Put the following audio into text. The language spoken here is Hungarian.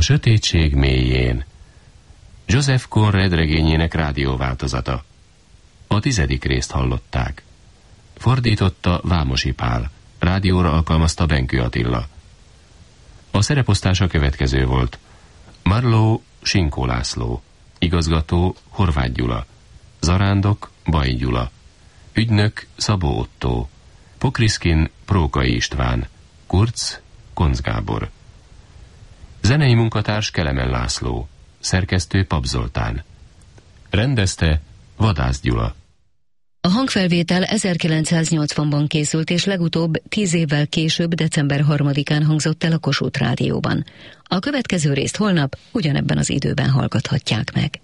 sötétség mélyén. Joseph Conrad regényének rádióváltozata. A 10. részt hallották. Fordította Vámosi Pál, rádióra alkalmazta Benkő Attila. A szereposztás a következő volt. Marlowe Sinkó László, igazgató Horváth Gyula, zarándok Baj Gyula, ügynök Szabó Ottó, Pokriszkin Prókai István, Kurz Koncz Gábor. Zenei munkatárs Kelemen László, szerkesztő Pap Zoltán. Rendezte Vadász Gyula. A hangfelvétel 1980-ban készült, és legutóbb 10 évvel később, december 3-án hangzott el a Kossuth Rádióban. A következő részt holnap ugyanebben az időben hallgathatják meg.